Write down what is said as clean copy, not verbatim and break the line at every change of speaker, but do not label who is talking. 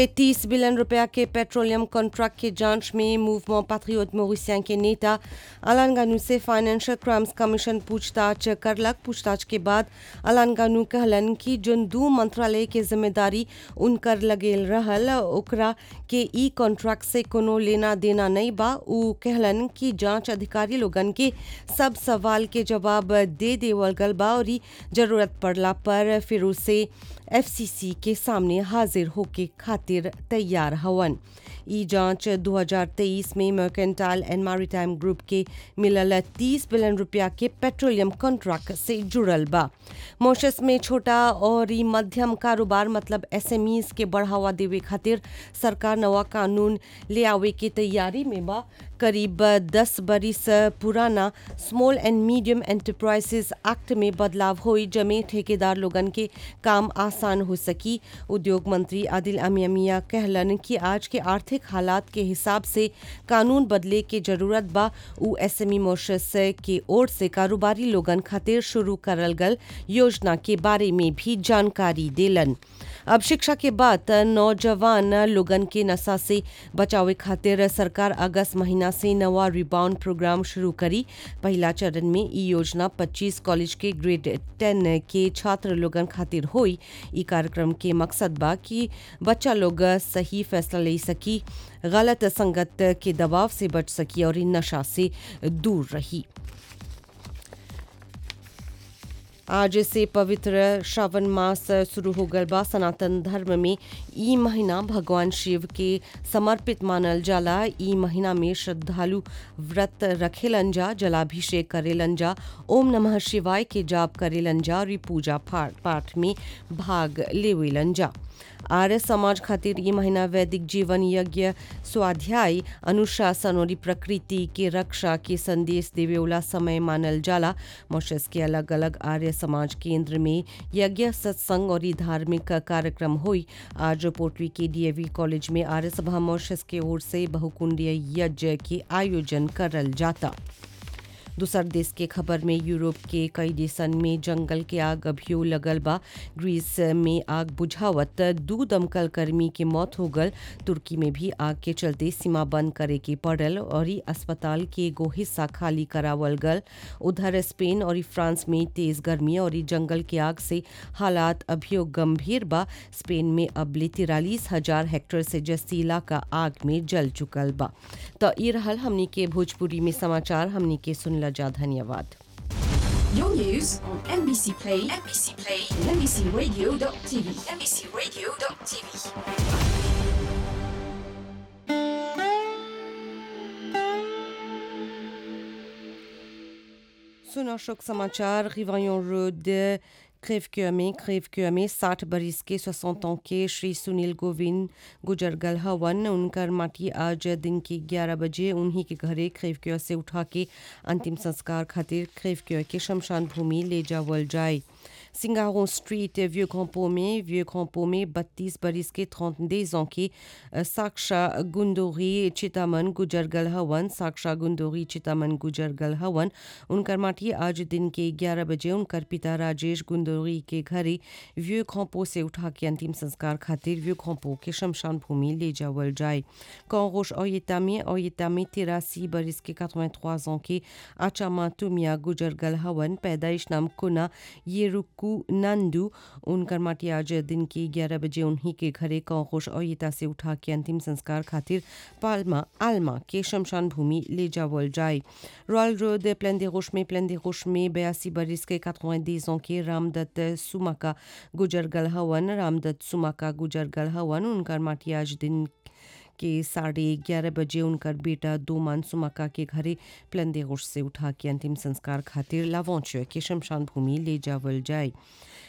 30 billion रुपया के petroleum contract की जांच में मूवमेंट पैट्रियट मॉरिसियन के नेता अलान गानू से फाइनेंशियल क्राइम्स कमीशन पूछताछ करलक। पूछताछ के बाद अलान गानू कहलन कि जोन दू मंत्रालय के जिम्मेदारी उनकर लगेल रहल ओकरा के ई कॉन्ट्रैक्ट से कोनो लेना देना नहीं बा। उ कहलन कि जांच अधिकारी लोगन के सब सवाल के जवाब दे देवल गल बा और जरूरत पड़ला पर फिर उसे एफसीसी के सामने हाजिर होके खातिर तैयार हवन। ई जांच 2023 में मर्केंटाइल एंड मैरीटाइम ग्रुप के मिलल 30 बिलियन रुपया के पेट्रोलियम कॉन्ट्रैक्ट से जुड़ल बा। मॉरिशस में छोटा और मध्यम कारोबार मतलब एसएमईज के बढ़ावा देवे खातिर सरकार नवा कानून ले आवे की तैयारी में बा। करीब 10 बरिस पुराना small and medium enterprises act में बदलाव हुई जमे ठेकेदार लोगन के काम आसान हो सकी। उद्योग मंत्री आदिल अमिया कहलन कि आज के आर्थिक हालात के हिसाब से कानून बदले के जरूरत बा। उ एसएमई मॉरिशस के ओर से कारोबारी लोगन खातिर शुरू करल गल योजना के बारे में भी जानकारी देलन। अब शिक्षा के बाद नौजवान लोगन के नशा से बचावे खातिर सरकार अगस्त महीना से नवा रिबाउंड प्रोग्राम शुरू करी। पहला चरण में ई योजना 25 कॉलेज के ग्रेड 10 के छात्र लोगन खातिर होई। ई कार्यक्रम के मकसद बा कि बच्चा लोग सही फैसला ले सकी, गलत संगत के दबाव से बच सकी और नशा से दूर रही। आज से पवित्र श्रावण मास शुरू हो गल बा। सनातन धर्म में ई महीना भगवान शिव के समर्पित मानल जाला। ई महीना में श्रद्धालु व्रत रखेलन जा, जलाभिषेक करेलन जा, ओम नमः शिवाय के जाप करेलन जा और पूजा पाठ में भाग लेवेलन जा। आर्य समाज खातिर ये महीना वैदिक जीवन यज्ञ स्वाध्याय अनुशासन और प्रकृति के रक्षा के संदेश देवे वाला समय मानल जाला। मॉरिशस के अलग अलग आर्य समाज केंद्र में यज्ञ सत्संग और धार्मिक कार्यक्रम हुई। आज पोटवी के डीएवी कॉलेज में आर्य सभा मॉरिशस के ओर से बहुकुंडीय यज्ञ के आयोजन करल जाता। दूसर देश के खबर में यूरोप के कई देशन में जंगल के आग अभियो लगल बा। ग्रीस में आग बुझावत 2 दमकल कर्मी के मौत हो गल। तुर्की में भी आग के चलते सीमा बंद करे के पड़ल और अस्पताल के एगो हिस्सा खाली करावल गल। उधर स्पेन और फ्रांस में तेज गर्मी और जंगल के आग से हालात अभियो गंभीर बा। स्पेन में अब 43,000 हेक्टेयर से जस्ती इलाका आग में जल चुकल बा। तो ये रहल हमनी के भोजपुरी में समाचार। हमनी के सुनला जा, धन्यवाद।
Your news on MBC Play, and MBCRadio.tv, MBCRadio.tv.
सुना शोक समाचार। रिवायों रोड क्रेवक्योर में 60 बरिस के 60 ans के श्री सुनील गोविंद गुजरगल हवन। उनकर माटी आज दिन के 11 बजे उन्हीं के घरे क्रेवक्योर से उठा के अंतिम संस्कार खातिर क्रेवक्योर के शमशान भूमि ले जावल जाए। सिंगारों स्ट्रीट व्यू घोंपो में 32 बरिस के 32 ans के साक्षा गुंदोरी चितामन गुजरगल हवन। साक्षा गुंदोरी चितामन गुजरगल हवन। उनकर माटी आज दिन के 11 बजे उनकर पिता राजेश गुंदोरी के घरे व्यू घोंपो से उठा के अंतिम संस्कार खातिर व्यू घोंपो के शमशान भूमि ले जावल जाए। कौरोश ओयता में 83 बरिस के 83 ans के आचामा तुमिया गुजरगल हवन। पैदाइश नाम कुना येरुकू नंदू। उनकर माटी आज दिन के 11 बजे उन्हीं के घरे कौरोश ओयता से उठा के अंतिम संस्कार खातिर पाल्मा आल्मा के शमशान भूमि ले जावल जाए। रॉयल रोड प्लेन दे रोश में 82 बरिस के 90 ans के रामदत्त सुमाका गुजरगल हवन। रामदत्त सुमाका गुजरगल हवन। उनकर माटी आज दिन के 11:30 बजे उनकर बेटा दोमान सुमाका के घरे प्लेन दे रोश से उठा के अंतिम संस्कार खातिर लावोंच के शमशान भूमि ले जावल जाए।